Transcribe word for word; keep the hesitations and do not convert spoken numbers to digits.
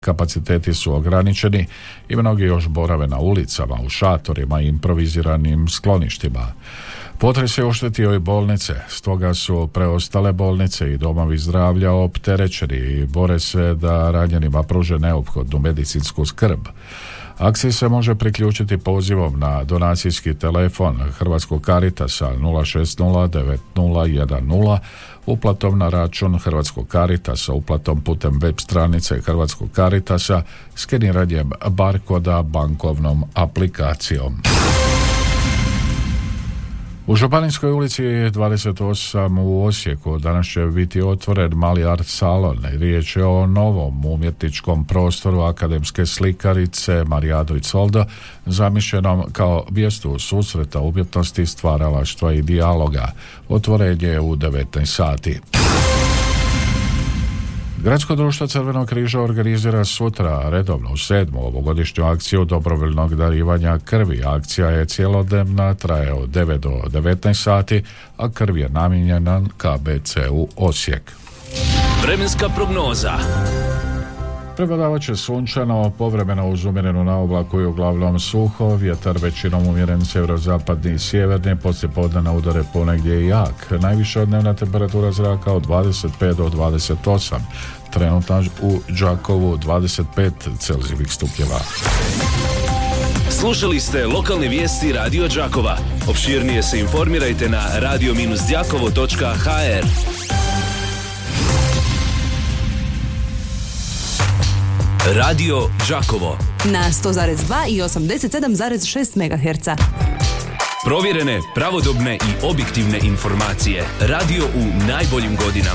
Kapaciteti su ograničeni i mnogi još borave na ulicama, u šatorima i improviziranim skloništima. Potres je oštetio i bolnice, stoga su preostale bolnice i domovi zdravlja opterećeni i bore se da ranjenima pruže neophodnu medicinsku skrb. Akciji se može priključiti pozivom na donacijski telefon Hrvatskog Caritasa nula šest nula devet nula jedan nula, uplatom na račun Hrvatskog Caritasa, uplatom putem web stranice Hrvatskog Caritasa, skeniranjem barkoda bankovnom aplikacijom. U Županijskoj ulici dvadeset osam u Osijeku danas će biti otvoren mali art salon. Riječ je o novom umjetničkom prostoru akademske slikarice Marijadu Isolda, zamišljenom kao mjestu susreta umjetnosti, stvaralaštva i dijaloga. Otvorenje je u devetnaest sati. Gradsko društvo Crvenog križa organizira sutra redovnu sedmu ovogodišnju akciju dobrovoljnog darivanja krvi. Akcija je cjelodnevna, traje od devet do devetnaest sati, a krv je namijenjena K B C-u Osijek. Vremenska prognoza. Prevladavat će sunčano, povremeno uz umjerenu naoblaku i uglavnom suho, vjetar većinom umjeren sjeverozapadni i sjeverni, poslijepodne na udare ponegdje i jak. Najviša dnevna temperatura zraka od dvadeset pet do dvadeset osam, trenutno u Đakovu dvadeset pet Celzijevih stupnjeva. Slušali ste lokalne vijesti Radio Đakova. Opširnije se informirajte na radio dash đakovo točka ha er. Radio Đakovo na sto zarez dva i osamdeset sedam zarez šest megaherca. Provjerene, pravodobne i objektivne informacije. Radio u najboljim godinama.